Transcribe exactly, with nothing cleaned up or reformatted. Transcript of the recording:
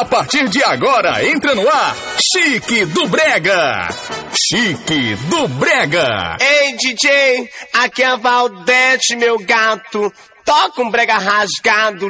A partir de agora, entra no ar, Chique do Brega. Chique do Brega. Ei, D J, aqui é a Valdete, meu gato. Toca um brega rasgado,